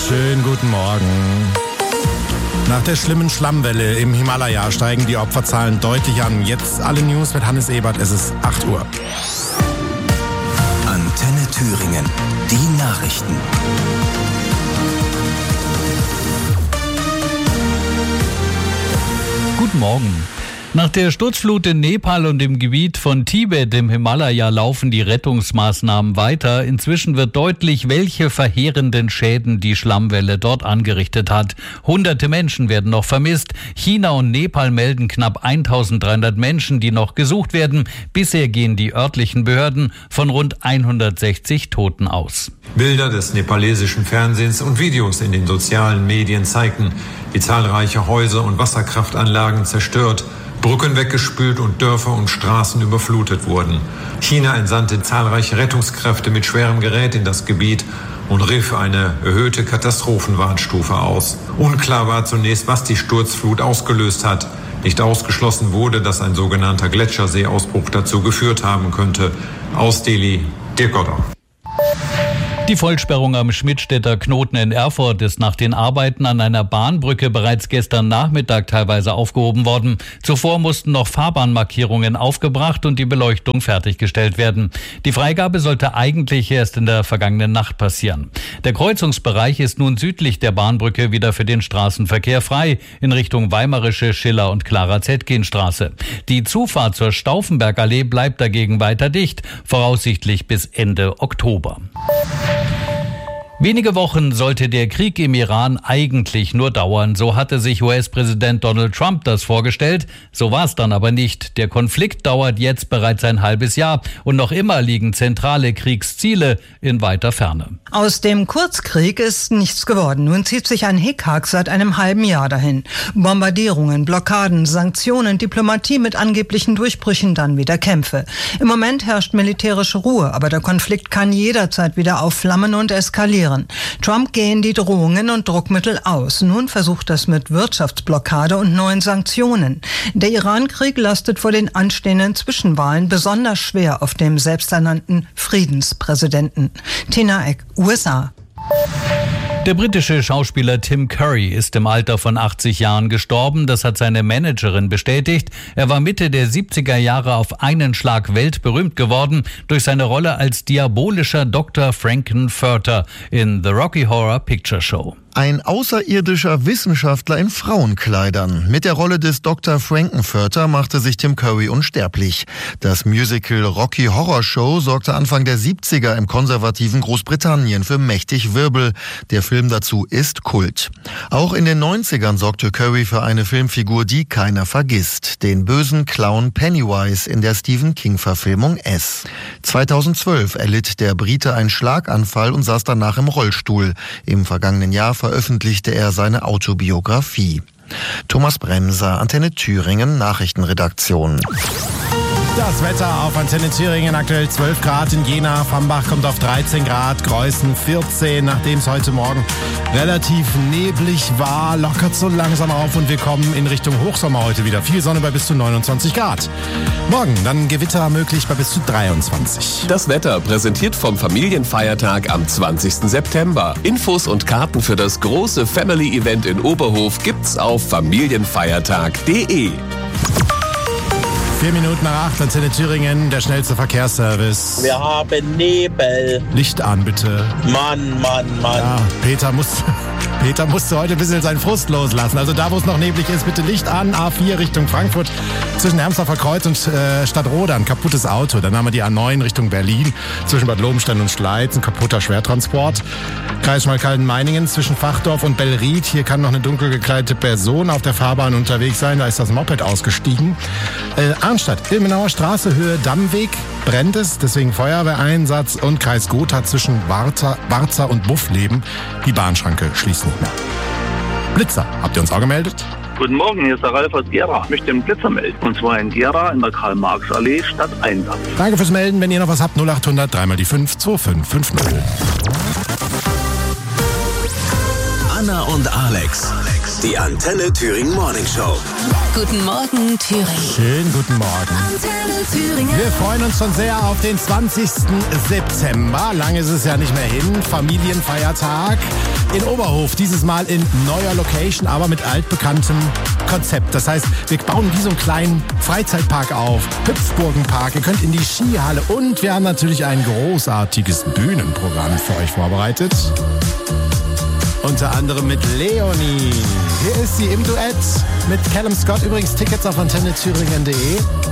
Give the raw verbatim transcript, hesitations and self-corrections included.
Schönen guten Morgen. Nach der schlimmen Schlammwelle im Himalaya steigen die Opferzahlen deutlich an. Jetzt alle News mit Hannes Ebert. Es ist acht Uhr. Antenne Thüringen. Die Nachrichten. Guten Morgen. Nach der Sturzflut in Nepal und im Gebiet von Tibet im Himalaya laufen die Rettungsmaßnahmen weiter. Inzwischen wird deutlich, welche verheerenden Schäden die Schlammwelle dort angerichtet hat. Hunderte Menschen werden noch vermisst. China und Nepal melden knapp eintausenddreihundert Menschen, die noch gesucht werden. Bisher gehen die örtlichen Behörden von rund hundertsechzig Toten aus. Bilder des nepalesischen Fernsehens und Videos in den sozialen Medien zeigten, wie zahlreiche Häuser und Wasserkraftanlagen zerstört, Brücken weggespült und Dörfer und Straßen überflutet wurden. China entsandte zahlreiche Rettungskräfte mit schwerem Gerät in das Gebiet und rief eine erhöhte Katastrophenwarnstufe aus. Unklar war zunächst, was die Sturzflut ausgelöst hat. Nicht ausgeschlossen wurde, dass ein sogenannter Gletscherseeausbruch dazu geführt haben könnte. Aus Delhi, Dirk Goddard. Die Vollsperrung am Schmidtstädter Knoten in Erfurt ist nach den Arbeiten an einer Bahnbrücke bereits gestern Nachmittag teilweise aufgehoben worden. Zuvor mussten noch Fahrbahnmarkierungen aufgebracht und die Beleuchtung fertiggestellt werden. Die Freigabe sollte eigentlich erst in der vergangenen Nacht passieren. Der Kreuzungsbereich ist nun südlich der Bahnbrücke wieder für den Straßenverkehr frei in Richtung Weimarische, Schiller und Clara-Zetkin-Straße. Die Zufahrt zur Stauffenbergallee bleibt dagegen weiter dicht, voraussichtlich bis Ende Oktober. Wenige Wochen sollte der Krieg im Iran eigentlich nur dauern. So hatte sich U S-Präsident Donald Trump das vorgestellt. So war es dann aber nicht. Der Konflikt dauert jetzt bereits ein halbes Jahr und noch immer liegen zentrale Kriegsziele in weiter Ferne. Aus dem Kurzkrieg ist nichts geworden. Nun zieht sich ein Hickhack seit einem halben Jahr dahin. Bombardierungen, Blockaden, Sanktionen, Diplomatie mit angeblichen Durchbrüchen, dann wieder Kämpfe. Im Moment herrscht militärische Ruhe, aber der Konflikt kann jederzeit wieder aufflammen und eskalieren. Trump gehen die Drohungen und Druckmittel aus. Nun versucht das mit Wirtschaftsblockade und neuen Sanktionen. Der Iran-Krieg lastet vor den anstehenden Zwischenwahlen besonders schwer auf dem selbsternannten Friedenspräsidenten. Tina Eck, U S A. Der britische Schauspieler Tim Curry ist im Alter von achtzig Jahren gestorben. Das hat seine Managerin bestätigt. Er war Mitte der siebziger Jahre auf einen Schlag weltberühmt geworden durch seine Rolle als diabolischer Doktor Frankenfurter in The Rocky Horror Picture Show. Ein außerirdischer Wissenschaftler in Frauenkleidern. Mit der Rolle des Doktor Frankenfurter machte sich Tim Curry unsterblich. Das Musical Rocky Horror Show sorgte Anfang der siebziger im konservativen Großbritannien für mächtig Wirbel. Der Film dazu ist Kult. Auch in den neunzigern sorgte Curry für eine Filmfigur, die keiner vergisst. Den bösen Clown Pennywise in der Stephen King-Verfilmung S. zweitausendzwölf erlitt der Brite einen Schlaganfall und saß danach im Rollstuhl. Im vergangenen Jahr veröffentlichte er seine Autobiografie. Thomas Bremser, Antenne Thüringen, Nachrichtenredaktion. Das Wetter auf Antenne Thüringen, aktuell zwölf Grad in Jena, Fambach kommt auf dreizehn Grad, Greußen vierzehn, nachdem es heute Morgen relativ neblig war, lockert so langsam auf und wir kommen in Richtung Hochsommer heute wieder. Viel Sonne bei bis zu neunundzwanzig Grad. Morgen dann Gewitter möglich bei bis zu dreiundzwanzig. Das Wetter präsentiert vom Familienfeiertag am zwanzigsten September. Infos und Karten für das große Family-Event in Oberhof gibt's auf familienfeiertag punkt de. Vier Minuten nach acht, Antenne Thüringen, der schnellste Verkehrsservice. Wir haben Nebel. Licht an, bitte. Mann, Mann, Mann. Ja, Peter muss... Peter musste heute ein bisschen seinen Frust loslassen. Also da, wo es noch neblig ist, bitte Licht an. A vier Richtung Frankfurt zwischen Hermsdorfer Kreuz und äh, Stadtroda. Ein kaputtes Auto. Dann haben wir die A neun Richtung Berlin zwischen Bad Lobenstein und Schleiz. Ein kaputter Schwertransport. Kreis Schmalkalden-Meiningen zwischen Fachdorf und Bellried. Hier kann noch eine dunkel gekleidete Person auf der Fahrbahn unterwegs sein. Da ist das Moped ausgestiegen. Äh, Arnstadt, Ilmenauer Straße, Höhe Dammweg. Brennt es, deswegen Feuerwehreinsatz. Und Kreis Gotha zwischen Warza, Warza und Buffleben. Die Bahnschranke schließt nicht mehr. Blitzer, habt ihr uns auch gemeldet? Guten Morgen, hier ist der Ralf aus Gera. Ich möchte einen Blitzer melden. Und zwar in Gera in der Karl-Marx-Allee Stadt Einsatz. Danke fürs Melden. Wenn ihr noch was habt, null achthundert, dreimal die fünf, zwei fünf fünf null. Anna und Alex. Die Antenne Thüringen Morning Show. Guten Morgen, Thüringen. Schönen guten Morgen. Antenne Thüringen. Wir freuen uns schon sehr auf den zwanzigsten September. Lange ist es ja nicht mehr hin. Familienfeiertag in Oberhof. Dieses Mal in neuer Location, aber mit altbekanntem Konzept. Das heißt, wir bauen wie so einen kleinen Freizeitpark auf. Hüpfburgenpark. Ihr könnt in die Skihalle und wir haben natürlich ein großartiges Bühnenprogramm für euch vorbereitet. Unter anderem mit Leonie. Hier ist sie im Duett mit Callum Scott. Übrigens Tickets auf antenne thüringen punkt de.